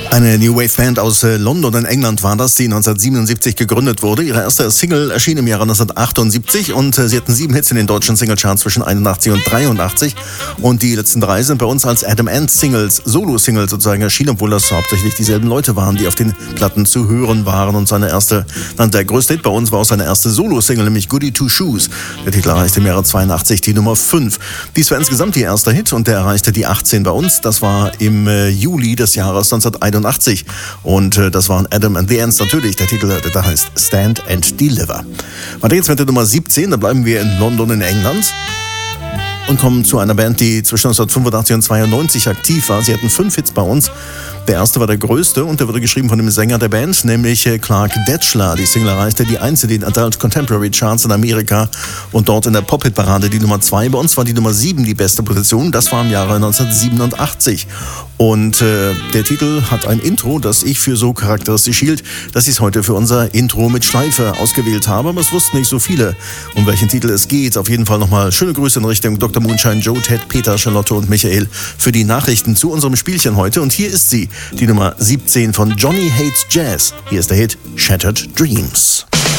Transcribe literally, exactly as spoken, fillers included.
Eine New Wave Band aus London in England war das, die neunzehnhundertsiebenundsiebzig gegründet wurde. Ihre erste Single erschien im Jahre neunzehnhundertachtundsiebzig und sie hatten sieben Hits in den deutschen Singlecharts zwischen einundachtzig und dreiundachtzig. Und die letzten drei sind bei uns als Adam Ant Singles, Solo-Singles sozusagen erschienen, obwohl das hauptsächlich dieselben Leute waren, die auf den Platten zu hören waren. Und seine erste, dann der größte Hit bei uns war auch seine erste Solo-Single, nämlich Goody Two Shoes. Der Titel erreichte im Jahre zweiundachtzig die Nummer fünf. Dies war insgesamt ihr erster Hit und der erreichte die achtzehn bei uns. Das war im äh, Juli des Jahres neunzehnhunderteinundachtzig. Und äh, das waren Adam and the Ants natürlich. Der Titel, der heißt Stand and Deliver. Weiter geht's mit der Nummer siebzehn. Da bleiben wir in London in England und kommen zu einer Band, die zwischen neunzehnhundertfünfundachtzig und zweiundneunzig aktiv war. Sie hatten fünf Hits bei uns. Der erste war der größte und der wurde geschrieben von dem Sänger der Band, nämlich Clark Detschler. Die Single erreichte die eins in den Adult Contemporary Charts in Amerika und dort in der Pop-Hit-Parade die Nummer zwei. Bei uns war die Nummer sieben die beste Position. Das war im Jahre neunzehnhundertsiebenundachtzig. Und äh, der Titel hat ein Intro, das ich für so charakteristisch hielt, dass ich es heute für unser Intro mit Schleife ausgewählt habe. Aber es wussten nicht so viele, um welchen Titel es geht. Auf jeden Fall nochmal schöne Grüße in Richtung Doktor Moonshine, Joe, Ted, Peter, Charlotte und Michael für die Nachrichten zu unserem Spielchen heute. Und hier ist sie, die Nummer siebzehn von Johnny Hates Jazz. Hier ist der Hit Shattered Dreams.